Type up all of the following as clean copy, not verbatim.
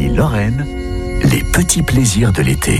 Ici Lorraine, les petits plaisirs de l'été.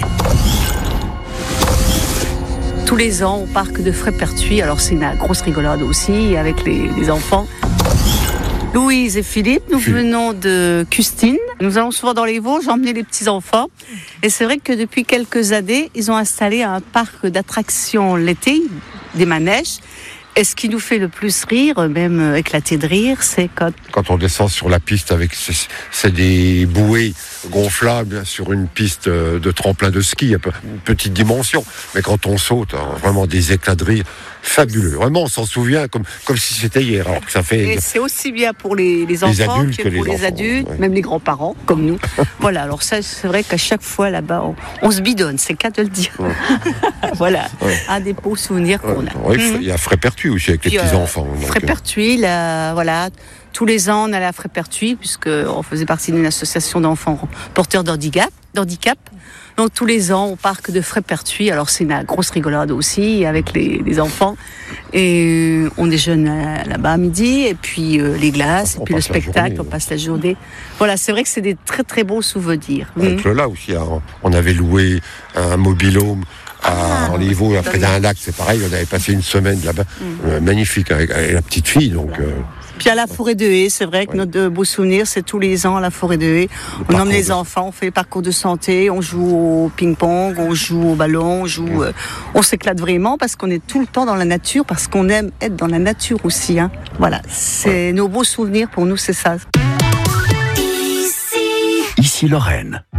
Tous les ans au parc de Frépertuis, alors c'est une grosse rigolade aussi avec les enfants. Louise et Philippe, nous venons de Custine. Nous allons souvent dans les Vosges emmener les petits-enfants. Et c'est vrai que depuis quelques années, ils ont installé un parc d'attractions l'été, des manèges. Et ce qui nous fait le plus rire, même éclater de rire, c'est quand on descend sur la piste avec c'est des bouées gonflables sur une piste de tremplin de ski, une petite dimension. Mais quand on saute, vraiment des éclats de rire fabuleux. Vraiment, on s'en souvient comme si c'était hier. Alors que ça fait. Et c'est aussi bien pour les enfants que pour les adultes, ouais. Même les grands-parents, comme nous. Voilà, alors ça, c'est vrai qu'à chaque fois là-bas, on se bidonne, c'est le cas de le dire. Ouais. Voilà, ouais. Un des beaux souvenirs qu'on a. Oui, il y a Frépertuis aussi avec les petits-enfants. Frépertuis, voilà. Tous les ans, on allait à Frépertuis, puisqu'on faisait partie d'une association d'enfants porteurs d'handicap. Donc tous les ans, au parc de Frépertuis, alors c'est une grosse rigolade aussi avec les enfants. Et on déjeune là-bas à midi, et puis les glaces, et puis le spectacle, on passe la journée. Voilà, c'est vrai que c'est des très très beaux souvenirs. Avec Lola aussi, on avait loué un mobil-home en Livaux, près d'un lac, c'est pareil, on avait passé une semaine là-bas, magnifique, avec la petite fille, donc... Puis à la forêt de Haye, c'est vrai que notre beau souvenir, c'est tous les ans à la forêt de Haye. On emmène les enfants, on fait les parcours de santé, on joue au ping-pong, on joue au ballon, on s'éclate vraiment parce qu'on est tout le temps dans la nature, parce qu'on aime être dans la nature aussi. Hein. Voilà, c'est nos beaux souvenirs pour nous, c'est ça. Ici Lorraine.